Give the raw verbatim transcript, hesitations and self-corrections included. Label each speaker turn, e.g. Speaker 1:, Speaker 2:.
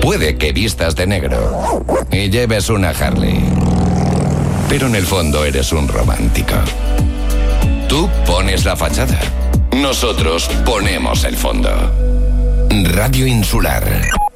Speaker 1: Puede que vistas de negro y lleves una Harley, pero en el fondo eres un romántico. Tú pones la fachada, nosotros ponemos el fondo. Radio Insular.